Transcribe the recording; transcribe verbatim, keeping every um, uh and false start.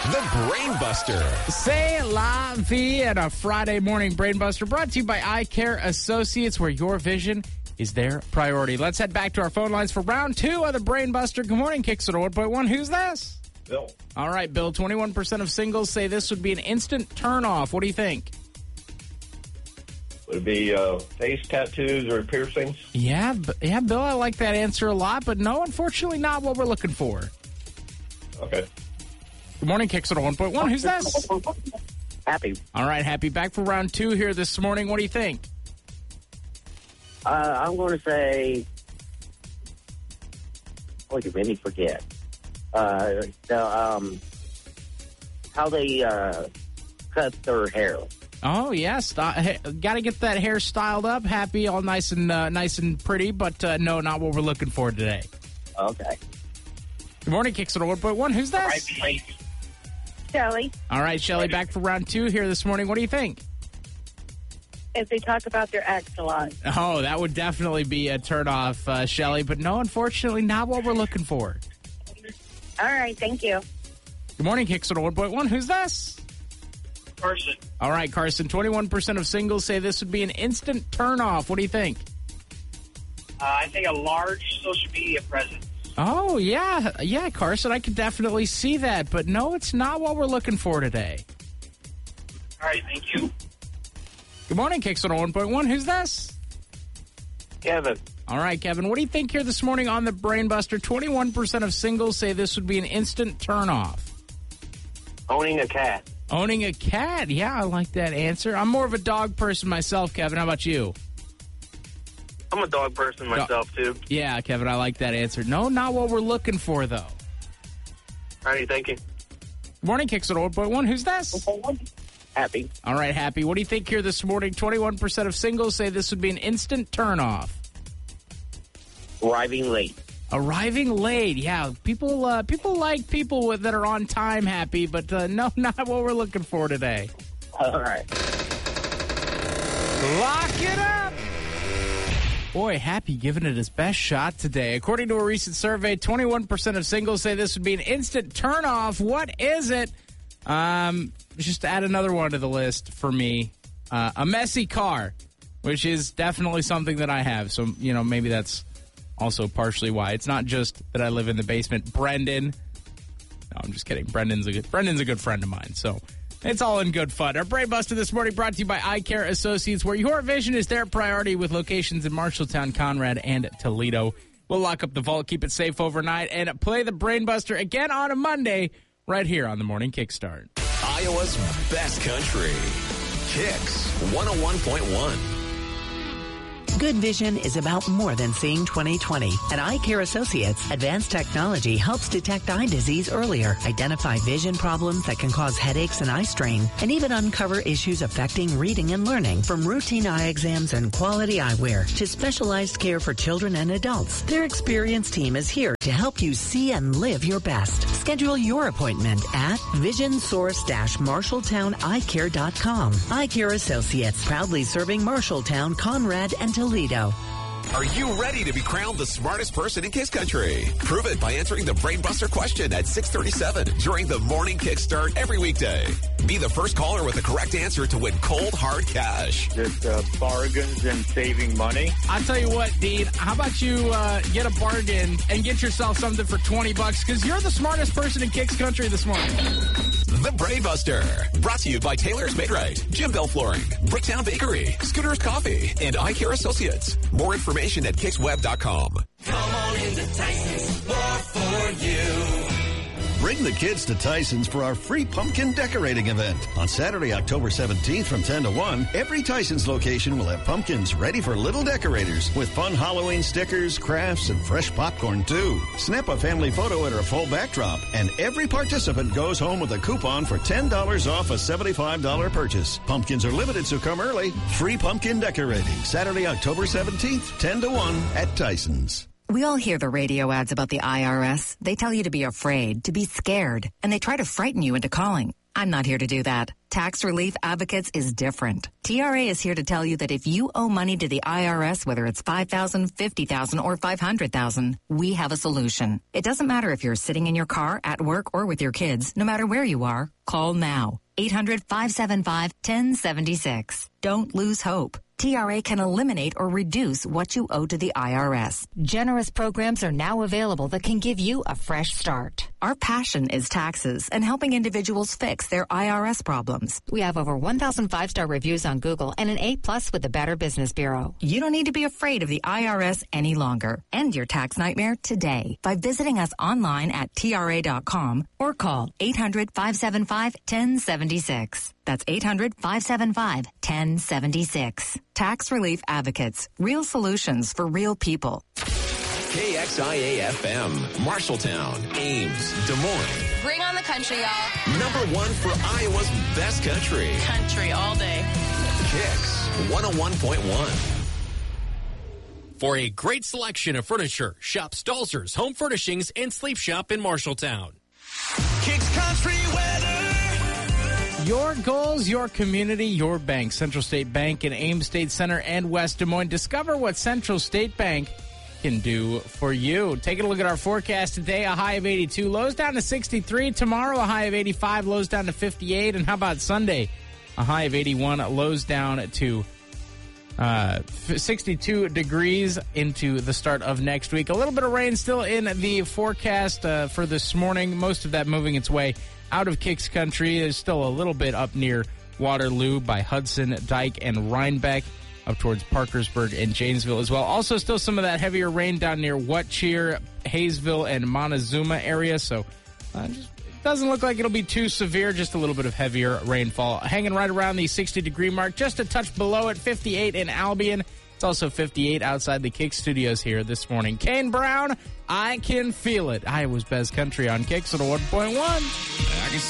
The Brain Buster. C'est la vie and a Friday morning Brain Buster brought to you by Eye Care Associates, where your vision is their priority. Let's head back to our phone lines for round two of the Brain Buster. Good morning, Kicks at one point one. Who's this? Bill. All right, Bill. twenty-one percent of singles say this would be an instant turnoff. What do you think? Would it be uh, face tattoos or piercings? Yeah, b- yeah, Bill, I like that answer a lot, but no, unfortunately not what we're looking for. Okay. Good morning, Kicks at one point one. Who's this? Happy. All right, Happy. Back for round two here this morning. What do you think? Uh, I'm going to say, oh, you made me forget. Uh, the, um, how they uh, cut their hair. Oh yeah, st- got to get that hair styled up, Happy, all nice and uh, nice and pretty. But uh, no, not what we're looking for today. Okay. Good morning, Kicks at one point one. Who's this? Shelly, All right, Shelly, back for round two here this morning. What do you think? if they talk about their ex a lot. Oh, that would definitely be a turnoff, uh, Shelly. But no, unfortunately, not what we're looking for. All right, thank you. Good morning, Kicks at one point one. Who's this? Carson. All right, Carson. twenty-one percent of singles say this would be an instant turnoff. What do you think? Uh, I think a large social media presence. Oh, yeah. Yeah, Carson, I could definitely see that. But no, it's not what we're looking for today. All right, thank you. Good morning, Kicks at one point one. Who's this? Kevin. All right, Kevin. What do you think here this morning on the Brain Buster? twenty-one percent of singles say this would be an instant turnoff. Owning a cat. Owning a cat. Yeah, I like that answer. I'm more of a dog person myself, Kevin. How about you? I'm a dog person myself, too. Yeah, Kevin, I like that answer. No, not what we're looking for, though. All righty, thank you. Good morning, Kicks at one point one. Who's this? Happy. All right, Happy. What do you think here this morning? twenty-one percent of singles say this would be an instant turnoff. Arriving late. Arriving late. Yeah, people uh, people like people with, that are on time, Happy, but uh, no, not what we're looking for today. All right. Lock it up. Boy, Happy giving it his best shot today. According to a recent survey, twenty-one percent of singles say this would be an instant turnoff. What is it? Um, just to add another one to the list for me. Uh, a messy car, which is definitely something that I have. So, you know, maybe that's also partially why. It's not just that I live in the basement. Brendan. No, I'm just kidding. Brendan's a good, Brendan's a good friend of mine. So it's all in good fun. Our Brain Buster this morning brought to you by Eye Care Associates, where your vision is their priority with locations in Marshalltown, Conrad, and Toledo. We'll lock up the vault, keep it safe overnight, and play the Brain Buster again on a Monday right here on the Morning Kickstart. Iowa's best country. Kicks one oh one point one. Good vision is about more than seeing twenty twenty. At Eye Care Associates, advanced technology helps detect eye disease earlier, identify vision problems that can cause headaches and eye strain, and even uncover issues affecting reading and learning. From routine eye exams and quality eyewear to specialized care for children and adults, their experienced team is here to help you see and live your best. Schedule your appointment at vision source dash marshalltown eye care dot com. Eye Care Associates, proudly serving Marshalltown, Conrad, and Toledo. Are you ready to be crowned the smartest person in Kiss Country? Prove it by answering the Brain Buster question at six thirty-seven during the Morning Kickstart every weekday. Be the first caller with the correct answer to win cold, hard cash. Just uh, bargains and saving money. I'll tell you what, Dean, how about you uh, get a bargain and get yourself something for twenty bucks, because you're the smartest person in Kicks Country this morning. The Brain Buster, brought to you by Taylor's Made Right, Jim Bell Flooring, Bricktown Bakery, Scooter's Coffee, and Eye Care Associates. More information at kicksweb dot com. Come on into Tyson's, more for you. Bring the kids to Tyson's for our free pumpkin decorating event. On Saturday, October seventeenth from ten to one, every Tyson's location will have pumpkins ready for little decorators with fun Halloween stickers, crafts, and fresh popcorn, too. Snap a family photo at our full backdrop, and every participant goes home with a coupon for ten dollars off a seventy-five dollars purchase. Pumpkins are limited, so come early. Free pumpkin decorating, Saturday, October seventeenth, ten to one at Tyson's. We all hear the radio ads about the I R S. They tell you to be afraid, to be scared, and they try to frighten you into calling. I'm not here to do that. Tax Relief Advocates is different. T R A is here to tell you that if you owe money to the I R S, whether it's five thousand dollars, fifty thousand dollars, or five hundred thousand dollars, we have a solution. It doesn't matter if you're sitting in your car, at work, or with your kids. No matter where you are, call now. eight hundred, five seven five, one oh seven six. Don't lose hope. T R A can eliminate or reduce what you owe to the I R S. Generous programs are now available that can give you a fresh start. Our passion is taxes and helping individuals fix their I R S problems. We have over one thousand five-star reviews on Google and an A plus with the Better Business Bureau. You don't need to be afraid of the I R S any longer. End your tax nightmare today by visiting us online at T R A dot com or call eight hundred, five seven five, one oh seven six. That's eight hundred, five seven five, one oh seven six. Tax Relief Advocates. Real solutions for real people. K X I A F M, Marshalltown, Ames, Des Moines. Bring on the country, y'all. Number one for Iowa's best country. Country all day. Kicks one oh one point one. For a great selection of furniture, shop Stalzer's Home Furnishings and Sleep Shop in Marshalltown. Kicks Country Weather. Your goals, your community, your bank. Central State Bank in Ames State Center and West Des Moines. Discover what Central State Bank can do for you. Taking a look at our forecast today, a high of eighty-two, lows down to sixty-three. Tomorrow, a high of eighty-five, lows down to fifty-eight. And how about Sunday? A high of eighty-one, lows down to uh, sixty-two degrees into the start of next week. A little bit of rain still in the forecast uh, for this morning. Most of that moving its way out of Kicks Country. There's still a little bit up near Waterloo by Hudson, Dyke, and Rhinebeck, up towards Parkersburg and Janesville as well. Also, still some of that heavier rain down near Whatcheer, Hayesville, and Montezuma area. So uh, just, it doesn't look like it'll be too severe, just a little bit of heavier rainfall. Hanging right around the sixty-degree mark, just a touch below it, fifty-eight in Albion. It's also fifty-eight outside the Kicks studios here this morning. Kane Brown, I Can Feel It. Iowa's best country on Kicks at one point one. I can